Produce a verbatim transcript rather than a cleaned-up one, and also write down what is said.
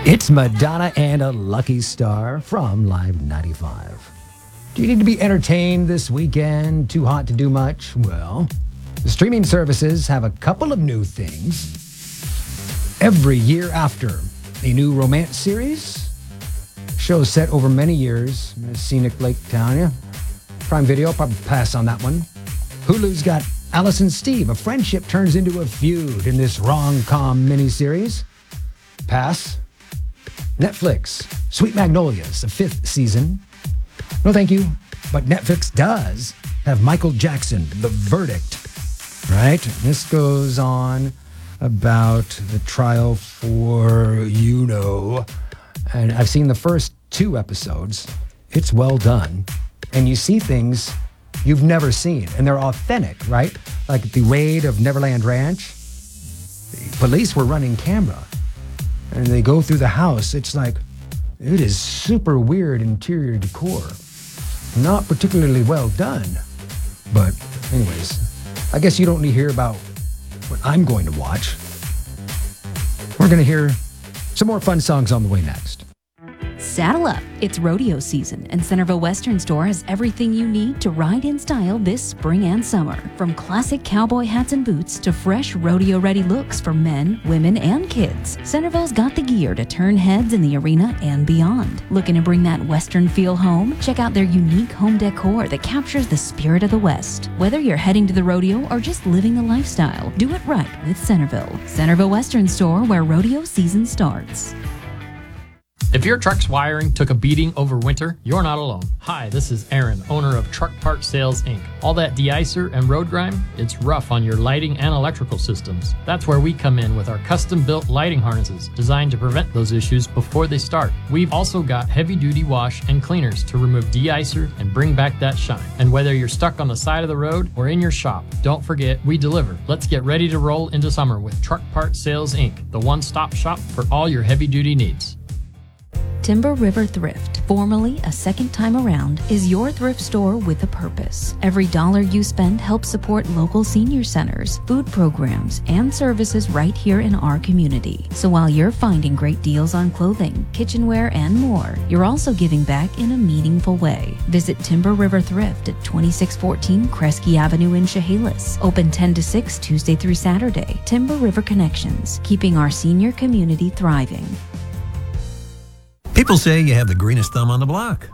It's Madonna and a Lucky Star from Live ninety-five. Do you need to be entertained this weekend? Too hot to do much? Well, the streaming services have a couple of new things. Every year after a new romance series, shows set over many years in a scenic lake town. Yeah. Prime Video, I'll probably pass on that one. Hulu's got Alice and Steve. A friendship turns into a feud in this rom-com miniseries. Pass. Netflix, Sweet Magnolias, the fifth season. No, thank you. But Netflix does have Michael Jackson, The Verdict. Right? This goes on about the trial for, you know, and I've seen the first two episodes. It's well done. And you see things you've never seen, and they're authentic, right? Like the raid of Neverland Ranch. The police were running camera, and they go through the house. It's like, it is super weird interior decor. Not particularly well done. But anyways, I guess you don't need to hear about what I'm going to watch. We're going to hear some more fun songs on the way next. Saddle up. It's rodeo season, and Centerville Western Store has everything you need to ride in style this spring and summer. From classic cowboy hats and boots to fresh rodeo-ready looks for men, women, and kids, Centerville's got the gear to turn heads in the arena and beyond. Looking to bring that Western feel home? Check out their unique home decor that captures the spirit of the West. Whether you're heading to the rodeo or just living the lifestyle, do it right with Centerville. Centerville Western Store, where rodeo season starts. If your truck's wiring took a beating over winter, you're not alone. Hi, this is Aaron, owner of Truck Part Sales, Incorporated. All that de-icer and road grime, it's rough on your lighting and electrical systems. That's where we come in with our custom-built lighting harnesses designed to prevent those issues before they start. We've also got heavy-duty wash and cleaners to remove de-icer and bring back that shine. And whether you're stuck on the side of the road or in your shop, don't forget, we deliver. Let's get ready to roll into summer with Truck Part Sales, Incorporated, the one-stop shop for all your heavy-duty needs. Timber River Thrift, formerly A Second Time Around, is your thrift store with a purpose. Every dollar you spend helps support local senior centers, food programs, and services right here in our community. So while you're finding great deals on clothing, kitchenware, and more, you're also giving back in a meaningful way. Visit Timber River Thrift at twenty-six fourteen Kresge Avenue in Chehalis. Open ten to six Tuesday through Saturday. Timber River Connections, keeping our senior community thriving. People say you have the greenest thumb on the block.